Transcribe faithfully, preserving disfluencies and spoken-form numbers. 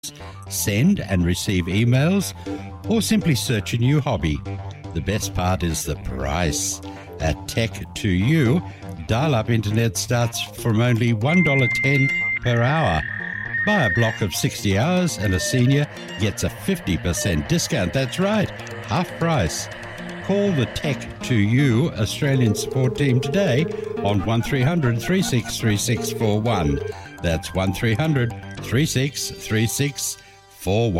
send and receive emails, or simply search a new hobby. The best part is the price. At Tech to You, dial-up internet starts from only one dollar ten per hour. Buy a block of sixty hours and a senior gets a fifty percent discount. That's right, half price. Call the Tech to You Australian support team today on one three hundred, three six three six four one. That's one three hundred, three six three six four one.